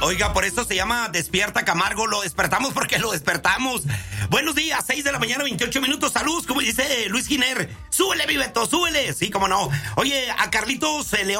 Oiga, por eso se llama Despierta Camargo. Lo despertamos porque lo despertamos. Buenos días, 6 de la mañana, 28 minutos. Salud, como dice Luis Giner. Súbele, mi Beto, súbele. Sí, cómo no. Oye, a Carlitos León